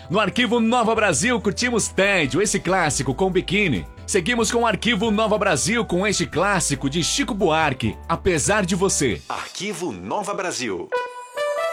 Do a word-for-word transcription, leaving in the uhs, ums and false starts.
No Arquivo Nova Brasil curtimos Tédio, esse clássico com Biquíni. Seguimos com o Arquivo Nova Brasil com este clássico de Chico Buarque, Apesar de Você. Arquivo Nova Brasil.